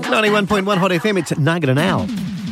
91.1 Hot FM, it's Nugget and Al.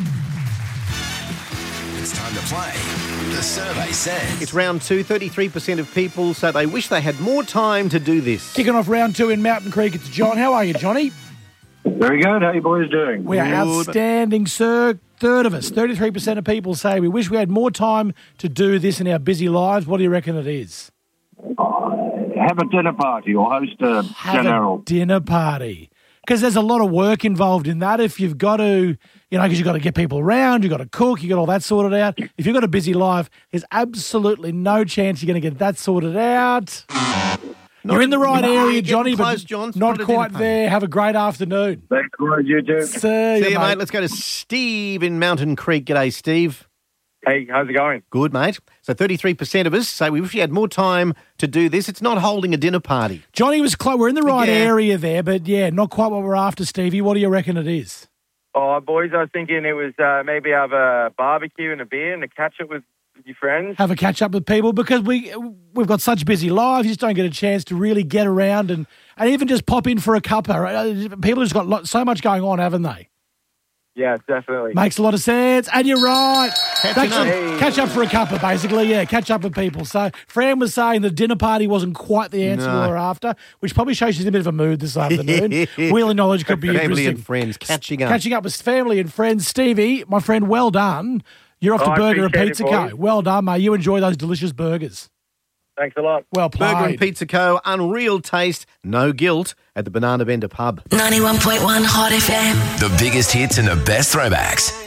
It's time to play. The survey says. It's round 2. 33% of people say they wish they had more time to do this. Kicking off round 2 in Mountain Creek, it's John. How are you, Johnny? Very good. How you boys doing? We are outstanding, sir. Third of us, 33% of people say we wish we had more time to do this in our busy lives. What do you reckon it is? Have a dinner party or host a Have a dinner party. Because there's a lot of work involved in that. If you've got to, because you've got to get people around, you've got to cook, you've got all that sorted out. If you've got a busy life, there's absolutely no chance you're going to get that sorted out. You're in the right area, Johnny, close, but John. not quite there. Have a great afternoon. Thanks, you too. See you, mate. Let's go to Steve in Mountain Creek. G'day, Steve. Hey, how's it going? Good, mate. So 33% of us say we wish we had more time to do this. It's not holding a dinner party. Johnny was close. We're in the right area there, but not quite what we're after, Stevie. What do you reckon it is? Oh, boys, I was thinking it was maybe have a barbecue and a beer and a catch-up with your friends. Have a catch-up with people because we've got such busy lives. You just don't get a chance to really get around and even just pop in for a cuppa. Right? People have just got so much going on, haven't they? Yeah, definitely. Makes a lot of sense. And you're right. Catch up for a cuppa, basically. Yeah, catch up with people. So Fran was saying the dinner party wasn't quite the answer we were after, which probably shows she's in a bit of a mood this afternoon. Wheel of knowledge could be family interesting. And friends, catching up. Catching up with family and friends. Stevie, my friend, well done. You're off to Burger and Pizza Co. Well done, mate. You enjoy those delicious burgers. Thanks a lot. Well played. Burger and Pizza Co. Unreal taste, no guilt at the Banana Bender pub. 91.1 Hot FM. The biggest hits and the best throwbacks.